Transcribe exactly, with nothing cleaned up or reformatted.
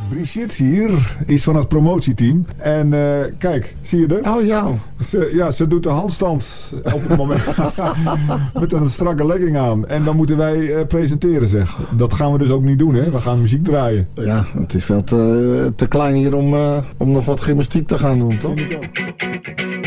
Brigitte hier is van het promotieteam. En uh, kijk, zie je er? Oh ja. Ze, ja, ze doet de handstand op het moment met een strakke legging aan. En dan moeten wij uh, presenteren, zeg. Dat gaan we dus ook niet doen, hè. We gaan muziek draaien. Ja, het is veel te, te klein hier om, uh, om nog wat gymnastiek te gaan doen, toch?